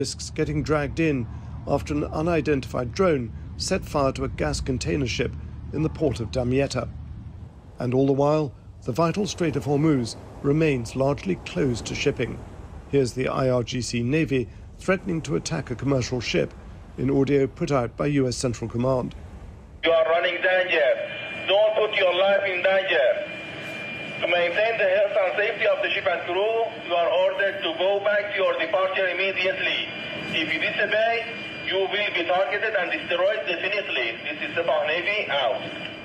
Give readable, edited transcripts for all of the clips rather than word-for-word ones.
risks getting dragged in after an unidentified drone set fire to a gas container ship in the port of Damietta. And all the while, the vital Strait of Hormuz remains largely closed to shipping. Here's the IRGC Navy threatening to attack a commercial ship in audio put out by US Central Command. You are running danger. Don't put your life in danger. To maintain the health and safety of the ship and crew, you are ordered to go back to your departure immediately. If you disobey, you will be targeted and destroyed definitely. This is Sabah Navy out.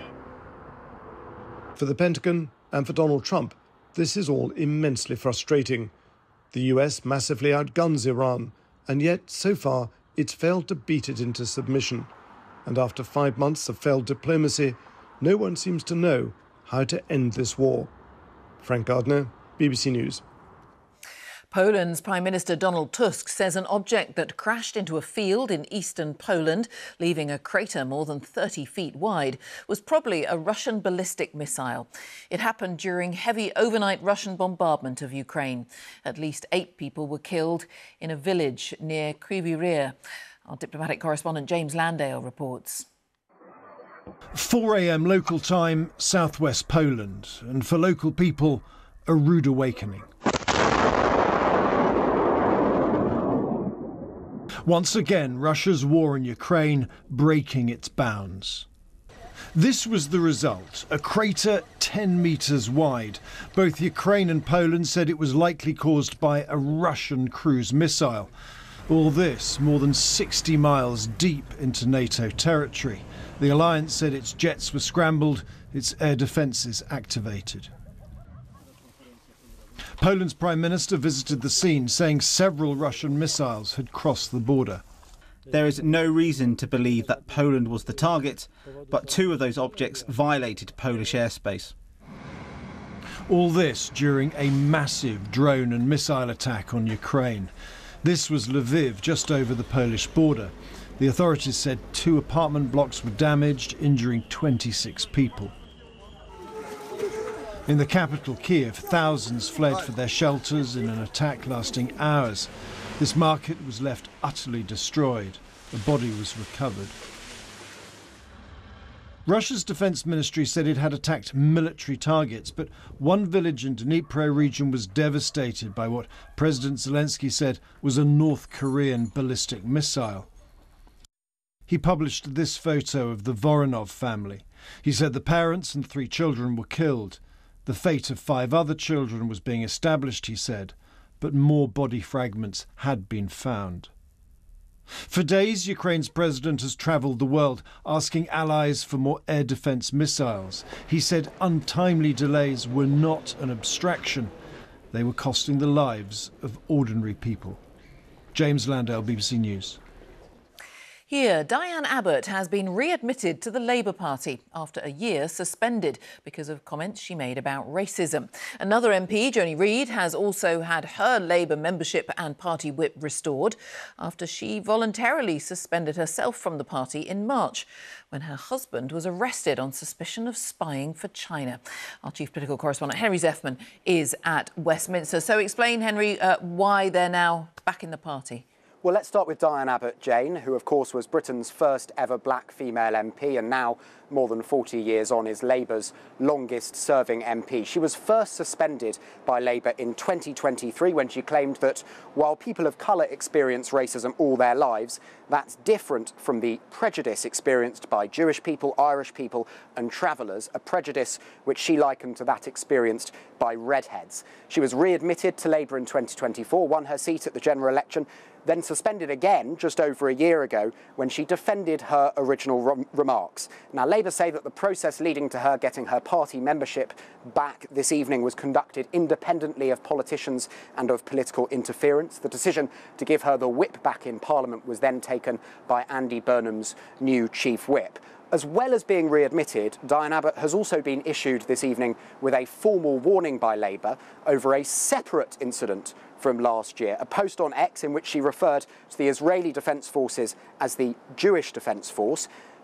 For the Pentagon and for Donald Trump, this is all immensely frustrating. The US massively outguns Iran, and yet, so far, it's failed to beat it into submission. And after 5 months of failed diplomacy, no one seems to know how to end this war. Frank Gardner, BBC News. Poland's Prime Minister Donald Tusk says an object that crashed into a field in eastern Poland, leaving a crater more than 30 feet wide, was probably a Russian ballistic missile. It happened during heavy overnight Russian bombardment of Ukraine. At least 8 people were killed in a village near Kryvyi Rih. Our diplomatic correspondent James Landale reports. 4 a.m. local time, southwest Poland, and for local people, a rude awakening. Once again, Russia's war in Ukraine breaking its bounds. This was the result, a crater 10 metres wide. Both Ukraine and Poland said it was likely caused by a Russian cruise missile. All this more than 60 miles deep into NATO territory. The alliance said its jets were scrambled, its air defences activated. Poland's Prime Minister visited the scene, saying several Russian missiles had crossed the border. There is no reason to believe that Poland was the target, but 2 of those objects violated Polish airspace. All this during a massive drone and missile attack on Ukraine. This was Lviv, just over the Polish border. The authorities said 2 apartment blocks were damaged, injuring 26 people. In the capital, Kiev, thousands fled for their shelters in an attack lasting hours. This market was left utterly destroyed. A body was recovered. Russia's defense ministry said it had attacked military targets, but one village in Dnipro region was devastated by what President Zelensky said was a North Korean ballistic missile. He published this photo of the Voronov family. He said the parents and 3 children were killed. The fate of 5 other children was being established, he said, but more body fragments had been found. For days, Ukraine's president has travelled the world, asking allies for more air defence missiles. He said untimely delays were not an abstraction. They were costing the lives of ordinary people. James Landale, BBC News. Here, Diane Abbott has been readmitted to the Labour Party after a year suspended because of comments she made about racism. Another MP, Joni Reid, has also had her Labour membership and party whip restored after she voluntarily suspended herself from the party in March when her husband was arrested on suspicion of spying for China. Our chief political correspondent, Henry Zeffman, is at Westminster. So explain, Henry, why they're now back in the party. Well, let's start with Diane Abbott, Jane, who, of course, was Britain's first ever black female MP and now, more than 40 years on, is Labour's longest-serving MP. She was first suspended by Labour in 2023 when she claimed that while people of colour experience racism all their lives, that's different from the prejudice experienced by Jewish people, Irish people and travellers, a prejudice which she likened to that experienced by redheads. She was readmitted to Labour in 2024, won her seat at the general election, then suspended again just over a year ago when she defended her original remarks. Now, Labour say that the process leading to her getting her party membership back this evening was conducted independently of politicians and of political interference. The decision to give her the whip back in Parliament was then taken by Andy Burnham's new chief whip. As well as being readmitted, Diane Abbott has also been issued this evening with a formal warning by Labour over a separate incident from last year, a post on X in which she referred to the Israeli Defence Forces as the Jewish Defence Force.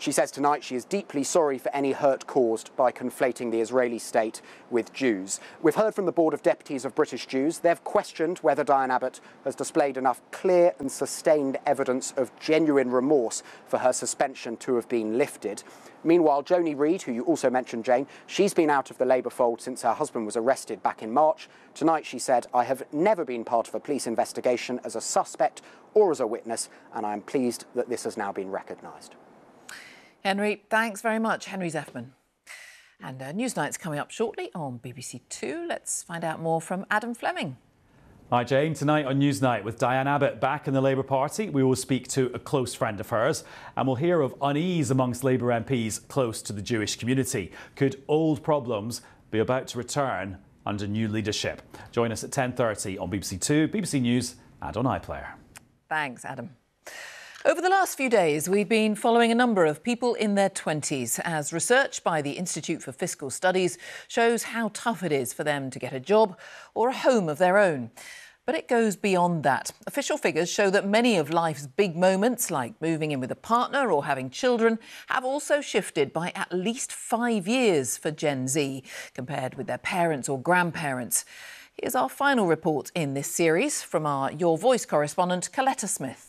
She says tonight she is deeply sorry for any hurt caused by conflating the Israeli state with Jews. We've heard from the Board of Deputies of British Jews. They've questioned whether Diane Abbott has displayed enough clear and sustained evidence of genuine remorse for her suspension to have been lifted. Meanwhile, Joni Reid, who you also mentioned, Jane, she's been out of the Labour fold since her husband was arrested back in March. Tonight she said, "I have never been part of a police investigation as a suspect or as a witness, and I am pleased that this has now been recognised." Henry, thanks very much. Henry Zeffman. And Newsnight's coming up shortly on BBC Two. Let's find out more from Adam Fleming. Hi Jane, tonight on Newsnight with Diane Abbott back in the Labour Party, we will speak to a close friend of hers and we'll hear of unease amongst Labour MPs close to the Jewish community. Could old problems be about to return under new leadership? Join us at 10:30 on BBC Two, BBC News and on iPlayer. Thanks, Adam. Over the last few days, we've been following a number of people in their 20s as research by the Institute for Fiscal Studies shows how tough it is for them to get a job or a home of their own. But it goes beyond that. Official figures show that many of life's big moments, like moving in with a partner or having children, have also shifted by at least 5 years for Gen Z, compared with their parents or grandparents. Here's our final report in this series from our Your Voice correspondent, Coletta Smith.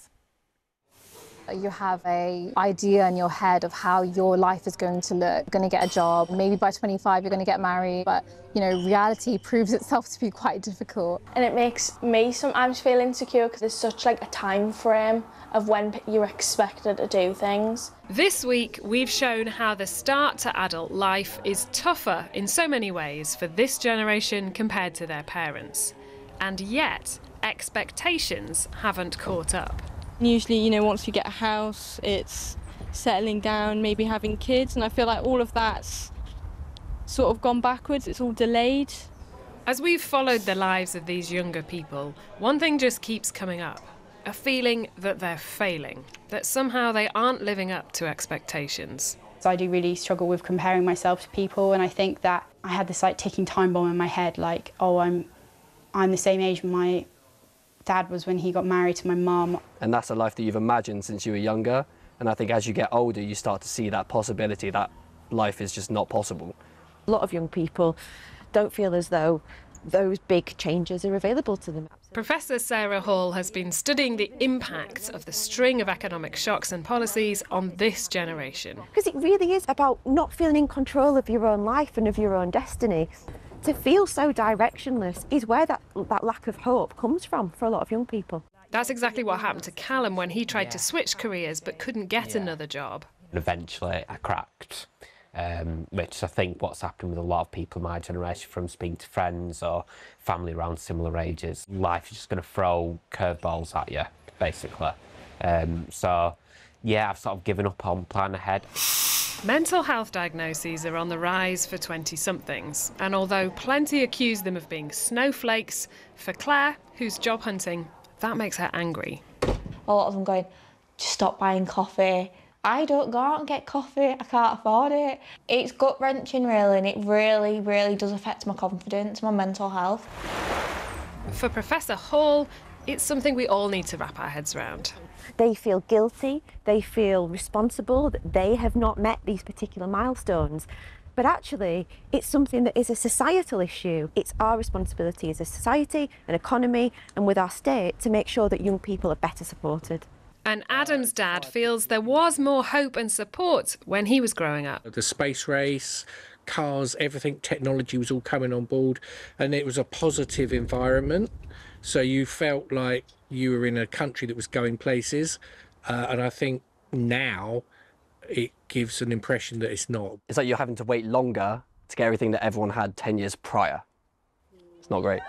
You have an idea in your head of how your life is going to look. You're going to get a job. Maybe by 25 you're going to get married. But, you know, reality proves itself to be quite difficult. And it makes me sometimes feel insecure because there's such like a time frame of when you're expected to do things. This week we've shown how the start to adult life is tougher in so many ways for this generation compared to their parents. And yet, expectations haven't caught up. Usually, you know, once you get a house, it's settling down, maybe having kids, and I feel like all of that's sort of gone backwards, it's all delayed. As we've followed the lives of these younger people, one thing just keeps coming up. A feeling that they're failing, that somehow they aren't living up to expectations. So I do really struggle with comparing myself to people, and I think that I had this like ticking time bomb in my head, like, oh, I'm the same age my dad was when he got married to my mum. And that's a life that you've imagined since you were younger. And I think as you get older, you start to see that possibility that life is just not possible. A lot of young people don't feel as though those big changes are available to them. Professor Sarah Hall has been studying the impact of the string of economic shocks and policies on this generation. Because it really is about not feeling in control of your own life and of your own destiny. To feel so directionless is where that lack of hope comes from for a lot of young people. That's exactly what happened to Callum when he tried to switch careers but couldn't get another job. Eventually I cracked, which I think what's happened with a lot of people in my generation from speaking to friends or family around similar ages. Life is just going to throw curveballs at you, basically. So, yeah, I've sort of given up on planning ahead. Mental health diagnoses are on the rise for 20-somethings, and although plenty accuse them of being snowflakes, for Claire, who's job hunting, that makes her angry. A lot of them going, just stop buying coffee. I don't go out and get coffee, I can't afford it. It's gut-wrenching really, and it really, really does affect my confidence, my mental health. For Professor Hall, it's something we all need to wrap our heads around. They feel guilty, they feel responsible that they have not met these particular milestones. But actually, it's something that is a societal issue. It's our responsibility as a society, an economy, and with our state to make sure that young people are better supported. And Adam's dad feels there was more hope and support when he was growing up. The space race, cars, everything, technology was all coming on board, and it was a positive environment. So you felt like you were in a country that was going places, and I think now it gives an impression that it's not. It's like you're having to wait longer to get everything that everyone had 10 years prior. It's not great.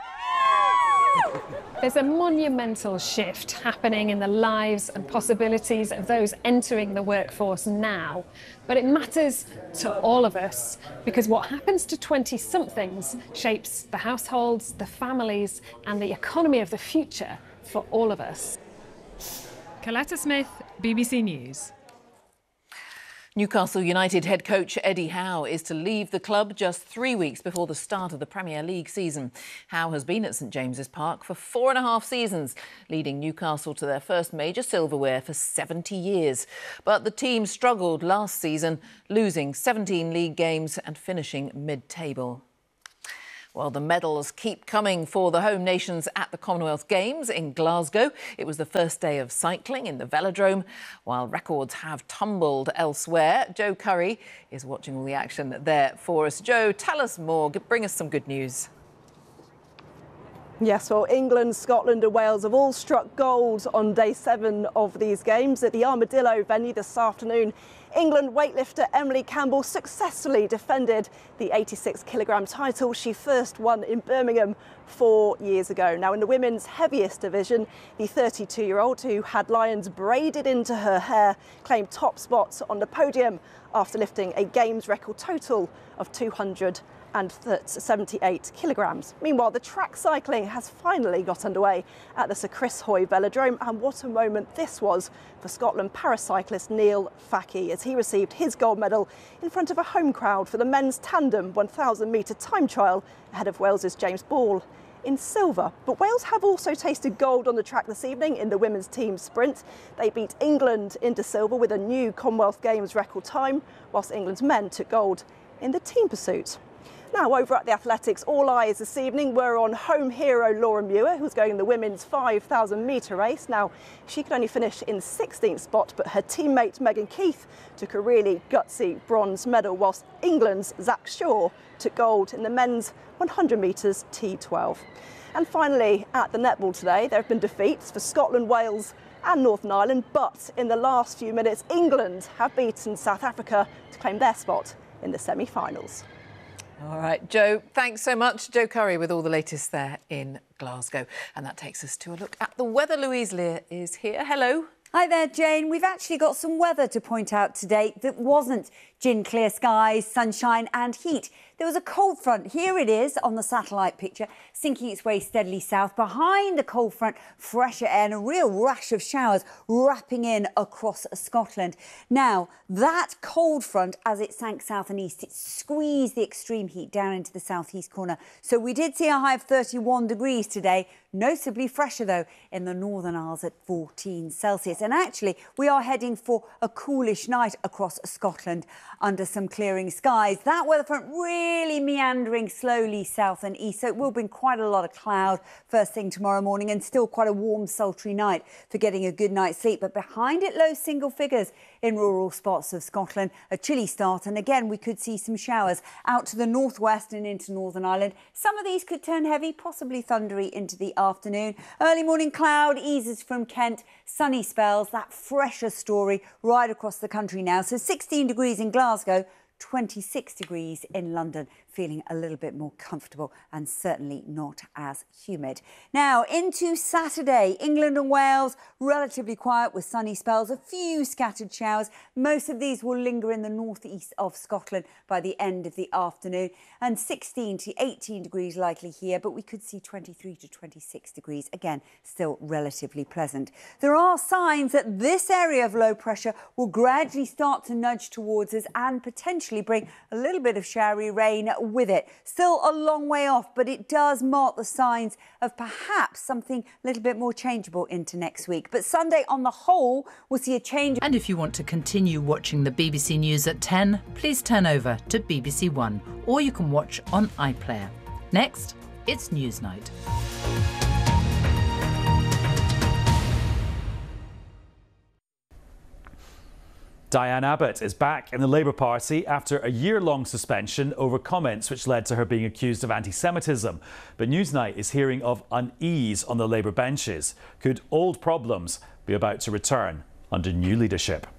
There's a monumental shift happening in the lives and possibilities of those entering the workforce now. But it matters to all of us because what happens to 20-somethings shapes the households, the families and the economy of the future for all of us. Coletta Smith, BBC News. Newcastle United head coach Eddie Howe is to leave the club just 3 weeks before the start of the Premier League season. Howe has been at St James's Park for 4.5 seasons, leading Newcastle to their first major silverware for 70 years. But the team struggled last season, losing 17 league games and finishing mid-table. Well, the medals keep coming for the home nations at the Commonwealth Games in Glasgow. It was the first day of cycling in the velodrome, while records have tumbled elsewhere. Joe Curry is watching all the action there for us. Joe, tell us more. Bring us some good news. Yes, well, England, Scotland and Wales have all struck gold on day 7 of these games. At the Armadillo venue this afternoon, England weightlifter Emily Campbell successfully defended the 86-kilogram title she first won in Birmingham 4 years ago. Now, in the women's heaviest division, the 32-year-old, who had lions braided into her hair, claimed top spot on the podium after lifting a games record total of 278 kilograms. Meanwhile, the track cycling has finally got underway at the Sir Chris Hoy Velodrome, and what a moment this was for Scotland paracyclist Neil Fackie as he received his gold medal in front of a home crowd for the men's tandem 1,000-metre time trial ahead of Wales's James Ball in silver. But Wales have also tasted gold on the track this evening in the women's team sprint. They beat England into silver with a new Commonwealth Games record time, whilst England's men took gold in the team pursuit. Now, over at the athletics, all eyes this evening were on home hero Laura Muir, who's going in the women's 5,000-metre race. Now, she could only finish in 16th spot, but her teammate Megan Keith took a really gutsy bronze medal, whilst England's Zach Shaw took gold in the men's 100 metres T12. And finally, at the netball today, there have been defeats for Scotland, Wales and Northern Ireland, but in the last few minutes, England have beaten South Africa to claim their spot in the semi-finals. All right, Joe, thanks so much. Joe Curry with all the latest there in Glasgow. And that takes us to a look at the weather. Louise Lear is here. Hello. Hi there, Jane. We've actually got some weather to point out today that wasn't gin clear skies, sunshine and heat. There was a cold front. Here it is on the satellite picture, sinking its way steadily south. Behind the cold front, fresher air and a real rush of showers wrapping in across Scotland. Now, that cold front, as it sank south and east, it squeezed the extreme heat down into the southeast corner. So we did see a high of 31 degrees today, noticeably fresher, though, in the Northern Isles at 14 Celsius. And actually, we are heading for a coolish night across Scotland under some clearing skies. That weather front really meandering slowly south and east, so it will bring quite a lot of cloud first thing tomorrow morning and still quite a warm, sultry night for getting a good night's sleep. But behind it, low single figures in rural spots of Scotland. A chilly start, and again, we could see some showers out to the northwest and into Northern Ireland. Some of these could turn heavy, possibly thundery into the afternoon. Early morning cloud eases from Kent, sunny spells, that fresher story right across the country now. So 16 degrees in Glasgow, 26 degrees in London, feeling a little bit more comfortable and certainly not as humid. Now into Saturday, England and Wales, relatively quiet with sunny spells, a few scattered showers. Most of these will linger in the northeast of Scotland by the end of the afternoon, and 16 to 18 degrees likely here, but we could see 23 to 26 degrees, again, still relatively pleasant. There are signs that this area of low pressure will gradually start to nudge towards us and potentially bring a little bit of showery rain with it. Still a long way off, but it does mark the signs of perhaps something a little bit more changeable into next week. But Sunday on the whole, we'll see a change. And if you want to continue watching the BBC News at 10, please turn over to BBC One, or you can watch on iPlayer. Next, it's Newsnight. Diane Abbott is back in the Labour Party after a year-long suspension over comments which led to her being accused of anti-Semitism. But Newsnight is hearing of unease on the Labour benches. Could old problems be about to return under new leadership?